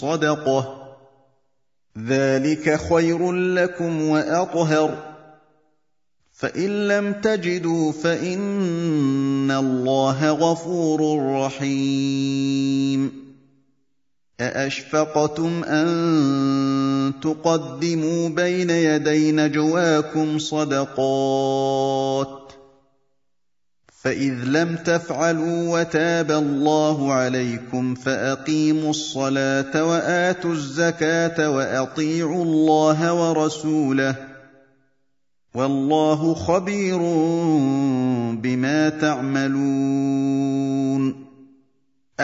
صَدَقَةً ۚ ذَٰلِكَ خَيْرٌ لَّكُمْ وَأَطْهَرُ ۚ فَإِن لَّمْ تَجِدُوا فَإِنَّ اللَّهَ غَفُورٌ رَّحِيمٌ أَأَشْفَقْتُمْ أَن تُقَدِّمُوا بَيْنَ يَدَيْ نَجْوَاكُمْ صَدَقَاتٍ ۚ فَإِذْ لَمْ تَفْعَلُوا وَتَابَ اللَّهُ عَلَيْكُمْ فَأَقِيمُوا الصَّلَاةَ وَآتُوا الزَّكَاةَ وَأَطِيعُوا اللَّهَ وَرَسُولَهُ ۚ وَاللَّهُ خَبِيرٌ بِمَا تَعْمَلُونَ